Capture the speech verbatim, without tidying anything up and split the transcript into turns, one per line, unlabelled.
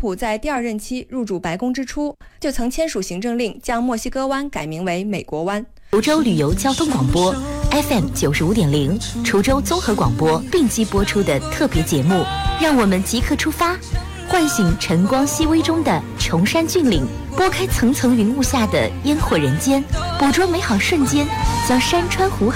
普在第二任期入主白宫之初，就曾签署行政令，将墨西哥湾改名为美国湾。
滁州旅游交通广播 F M 九十五点零，滁州综合广播并机播出的特别节目，让我们即刻出发，唤醒晨光熹微中的崇山峻岭，拨开层层云雾下的烟火人间，捕捉美好瞬间，将山川湖海